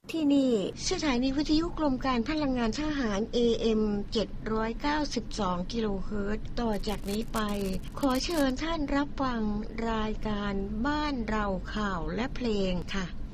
ที่นี่สถานีวิทยุกรมการพลังงานทหาร AM 792 กิโลเฮิรตซ์ต่อจากนี้ไปขอเชิญท่านรับฟังรายการบ้านเราข่าวและเพลงค่ะ